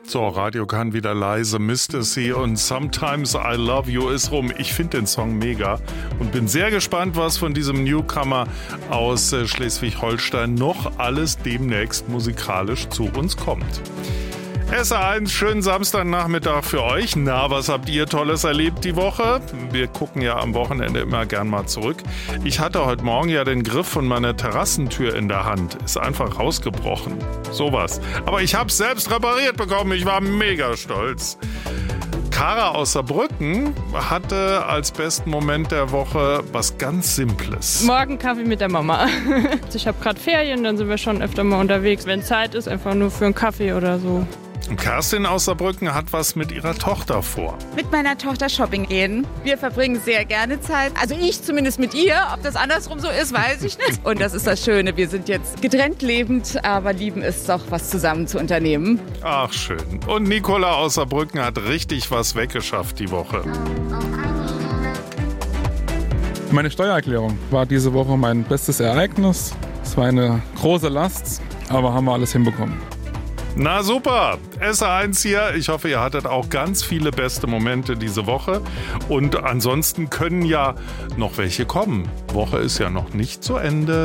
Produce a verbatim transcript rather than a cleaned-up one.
So, Radio kann wieder leise, Mister C und Sometimes I Love You ist rum. Ich finde den Song mega und bin sehr gespannt, was von diesem Newcomer aus äh, Schleswig-Holstein noch alles demnächst musikalisch zu uns kommt. S R eins, schönen Samstagnachmittag für euch. Na, was habt ihr Tolles erlebt die Woche? Wir gucken ja am Wochenende immer gern mal zurück. Ich hatte heute Morgen ja den Griff von meiner Terrassentür in der Hand. Ist einfach rausgebrochen. Sowas. Aber ich hab's selbst repariert bekommen. Ich war mega stolz. Kara aus Saarbrücken hatte als besten Moment der Woche was ganz Simples. Morgen Kaffee mit der Mama. Ich habe gerade Ferien, dann sind wir schon öfter mal unterwegs. Wenn Zeit ist, einfach nur für einen Kaffee oder so. Und Kerstin aus Saarbrücken hat was mit ihrer Tochter vor. Mit meiner Tochter shopping gehen. Wir verbringen sehr gerne Zeit. Also ich zumindest mit ihr. Ob das andersrum so ist, weiß ich nicht. Und das ist das Schöne. Wir sind jetzt getrennt lebend, aber lieben es doch, was zusammen zu unternehmen. Ach, schön. Und Nicola aus Saarbrücken hat richtig was weggeschafft die Woche. Meine Steuererklärung war diese Woche mein bestes Ereignis. Es war eine große Last, aber haben wir alles hinbekommen. Na super, S R eins hier. Ich hoffe, ihr hattet auch ganz viele beste Momente diese Woche. Und ansonsten können ja noch welche kommen. Woche ist ja noch nicht zu Ende.